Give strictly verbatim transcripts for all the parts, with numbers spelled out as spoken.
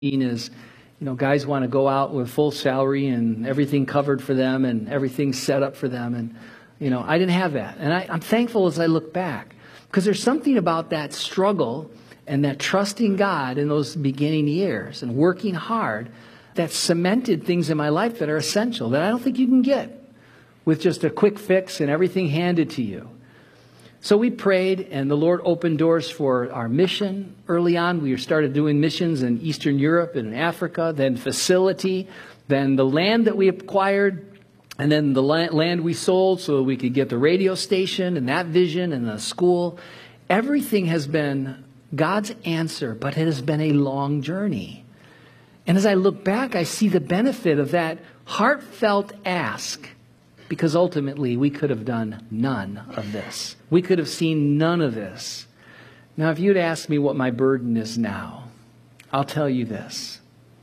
is, you know, guys want to go out with full salary and everything covered for them and everything set up for them. And, you know, I didn't have that. And I, I'm thankful as I look back, because there's something about that struggle and that trusting God in those beginning years and working hard that cemented things in my life that are essential that I don't think you can get with just a quick fix and everything handed to you. So we prayed, and the Lord opened doors for our mission. Early on, we started doing missions in Eastern Europe and Africa, then facility, then the land that we acquired, and then the land we sold so we could get the radio station and that vision and the school. Everything has been God's answer, but it has been a long journey. And as I look back, I see the benefit of that heartfelt ask. Because ultimately, we could have done none of this. We could have seen none of this. Now, if you'd ask me what my burden is now, I'll tell you this.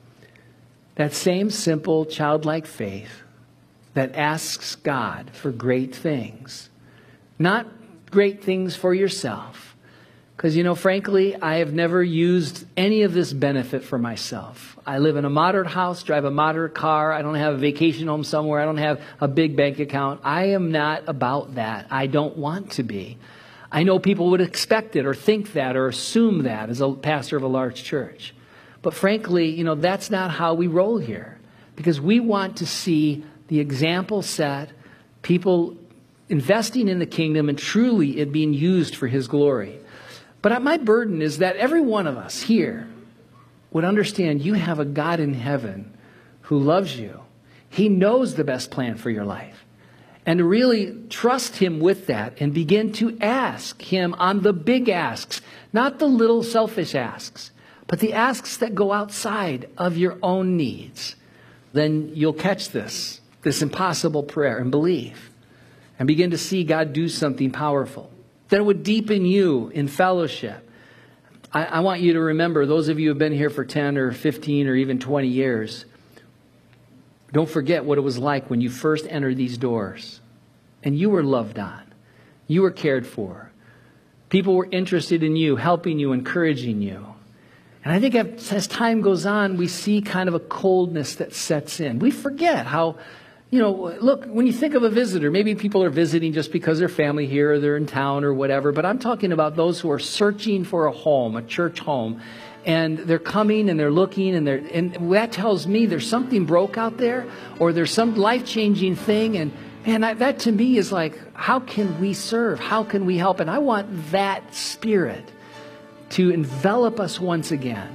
That same simple, childlike faith that asks God for great things. Not great things for yourself. Because, you know, frankly, I have never used any of this benefit for myself. I live in a moderate house, drive a moderate car. I don't have a vacation home somewhere. I don't have a big bank account. I am not about that. I don't want to be. I know people would expect it or think that or assume that as a pastor of a large church. But frankly, you know, that's not how we roll here. Because we want to see the example set, people investing in the kingdom and truly it being used for His glory. But my burden is that every one of us here would understand you have a God in heaven who loves you. He knows the best plan for your life. And to really trust Him with that and begin to ask Him on the big asks, not the little selfish asks, but the asks that go outside of your own needs. Then you'll catch this, this impossible prayer and believe and begin to see God do something powerful. That it would deepen you in fellowship. I, I want you to remember, those of you who have been here for ten or fifteen or even twenty years, don't forget what it was like when you first entered these doors. And you were loved on. You were cared for. People were interested in you, helping you, encouraging you. And I think as time goes on, we see kind of a coldness that sets in. We forget how... You know, look, when you think of a visitor, maybe people are visiting just because they're family here or they're in town or whatever. But I'm talking about those who are searching for a home, a church home. And they're coming and they're looking and they're, and that tells me there's something broke out there or there's some life-changing thing. And man, I, that to me is like, how can we serve? How can we help? And I want that spirit to envelop us once again.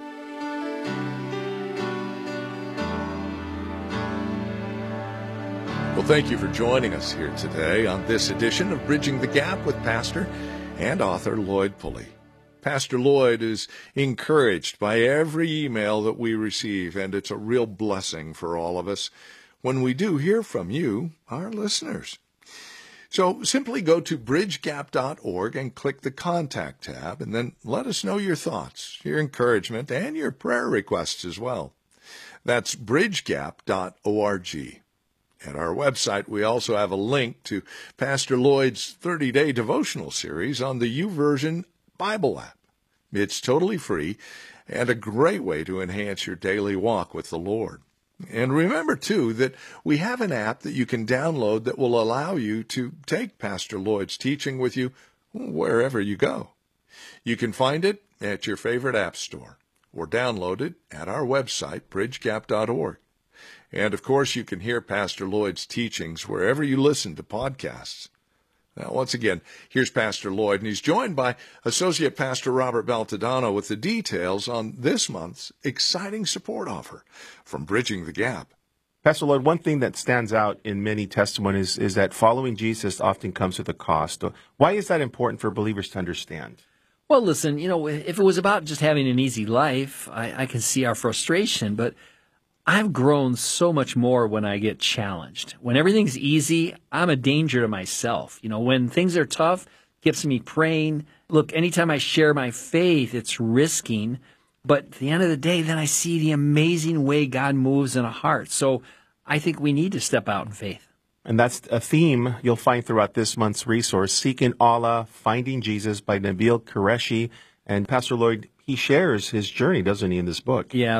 Well, thank you for joining us here today on this edition of Bridging the Gap with Pastor and author Lloyd Pulley. Pastor Lloyd is encouraged by every email that we receive, and it's a real blessing for all of us when we do hear from you, our listeners. So simply go to bridge gap dot org and click the Contact tab, and then let us know your thoughts, your encouragement, and your prayer requests as well. That's bridge gap dot org. At our website, we also have a link to Pastor Lloyd's thirty-day devotional series on the YouVersion Bible app. It's totally free and a great way to enhance your daily walk with the Lord. And remember, too, that we have an app that you can download that will allow you to take Pastor Lloyd's teaching with you wherever you go. You can find it at your favorite app store or download it at our website, bridge gap dot org. And, of course, you can hear Pastor Lloyd's teachings wherever you listen to podcasts. Now, once again, here's Pastor Lloyd, and he's joined by Associate Pastor Robert Baltodano with the details on this month's exciting support offer from Bridging the Gap. Pastor Lloyd, one thing that stands out in many testimonies is that following Jesus often comes with a cost. Why is that important for believers to understand? Well, listen, you know, if it was about just having an easy life, I, I can see our frustration, but I've grown so much more when I get challenged. When everything's easy, I'm a danger to myself. You know, when things are tough, it gets me praying. Look, anytime I share my faith, it's risking. But at the end of the day, then I see the amazing way God moves in a heart. So I think we need to step out in faith. And that's a theme you'll find throughout this month's resource, Seeking Allah, Finding Jesus by Nabil Qureshi. And Pastor Lloyd, he shares his journey, doesn't he, in this book? Yeah,